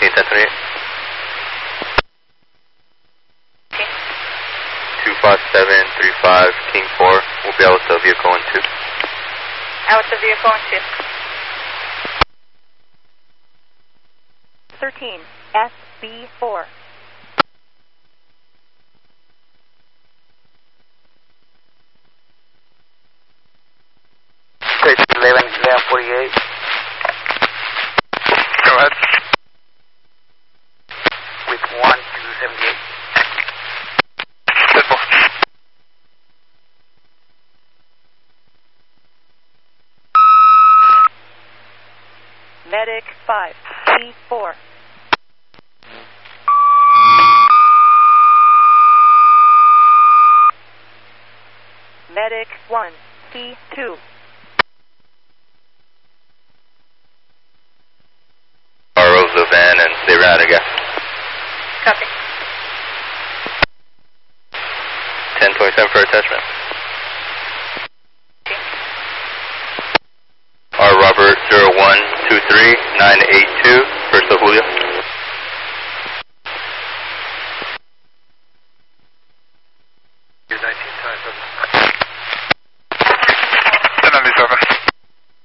1028. Okay. 25735 King 4. We'll be out with the vehicle in 2. Out the vehicle in 2. 13 SB4. Station 1148. Go ahead. With 1278. Simple. Medic 5 P4. Medic 1 C2. Borrow the van and stay right again. Copy. 1027 for attachment. Okay. R Robert 0123982 for Julio.